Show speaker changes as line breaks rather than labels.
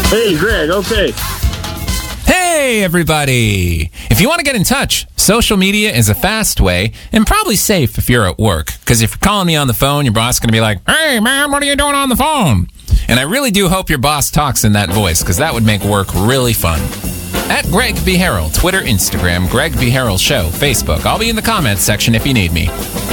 Hey, Greg. Okay.
Hey, everybody! If you want to get in touch, social media is a fast way and probably safe if you're at work. Because if you're calling me on the phone, your boss is going to be like, "Hey, man, what are you doing on the phone?" And I really do hope your boss talks in that voice, because that would make work really fun. At Greg B. Harrell, Twitter, Instagram, Greg B. Harrell Show, Facebook. I'll be in the comments section if you need me.